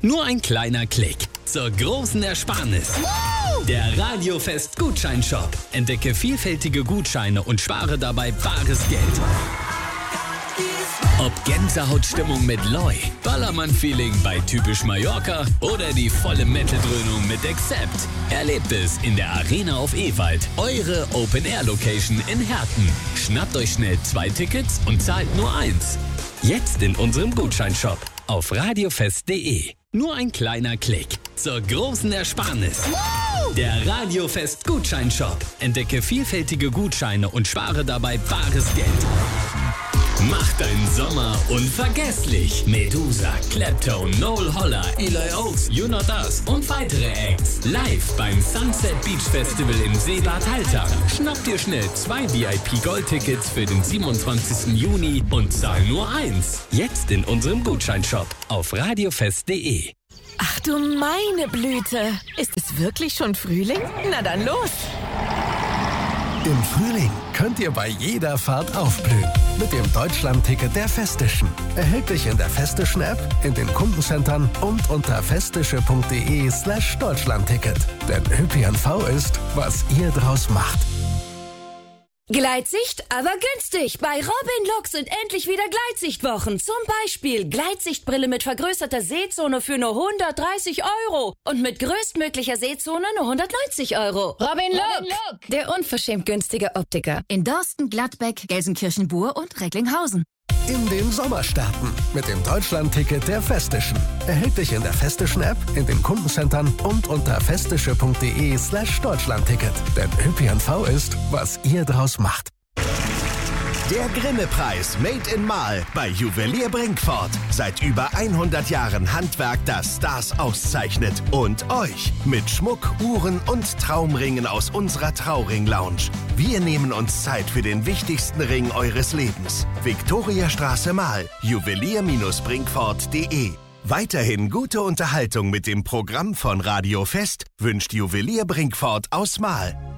Nur ein kleiner Klick zur großen Ersparnis. Der Radiofest Gutscheinshop. Entdecke vielfältige Gutscheine und spare dabei bares Geld. Ob Gänsehautstimmung mit Loi, Ballermann-Feeling bei Typisch Mallorca oder die volle Metal-Dröhnung mit Accept. Erlebt es in der Arena auf Ewald, eure Open-Air-Location in Herten. Schnappt euch schnell 2 Tickets und zahlt nur 1. Jetzt in unserem Gutscheinshop auf radiofest.de. Nur ein kleiner Klick zur großen Ersparnis. Der Radiofest Gutscheinshop. Entdecke vielfältige Gutscheine und spare dabei bares Geld. Mach deinen Sommer unvergesslich. Medusa, Clapton, Noel Holler, Eli Oaks, You Not Us und weitere Acts. Live beim Sunset Beach Festival im Seebad Haltern. Schnapp dir schnell 2 VIP-Goldtickets für den 27. Juni und zahl nur 1. Jetzt in unserem Gutscheinshop auf radiofest.de. Ach du meine Blüte. Ist es wirklich schon Frühling? Na dann los. Im Frühling könnt ihr bei jeder Fahrt aufblühen. Mit dem Deutschland-Ticket der Festischen. Erhältlich in der Festischen-App, in den Kundencentern und unter festische.de/Deutschlandticket. Denn ÖPNV ist, was ihr draus macht. Gleitsicht, aber günstig. Bei Robin Look sind endlich wieder Gleitsichtwochen. Zum Beispiel Gleitsichtbrille mit vergrößerter Sehzone für nur 130 € und mit größtmöglicher Sehzone nur 190 €. Robin Look, der unverschämt günstige Optiker. In Dorsten, Gladbeck, Gelsenkirchen-Bur und Recklinghausen. In den Sommer starten mit dem Deutschland-Ticket der Festischen. Erhältlich in der Festischen-App, in den Kundencentern und unter festische.de/Deutschlandticket. Denn ÖPNV ist, was ihr draus macht. Der Grimme-Preis Made in Mahl bei Juwelier Brinkfort. Seit über 100 Jahren Handwerk, das Stars auszeichnet. Und euch mit Schmuck, Uhren und Traumringen aus unserer Trauring-Lounge. Wir nehmen uns Zeit für den wichtigsten Ring eures Lebens. Viktoriastraße Mahl. Juwelier-Brinkfort.de. Weiterhin gute Unterhaltung mit dem Programm von Radio Fest wünscht Juwelier Brinkfort aus Mahl.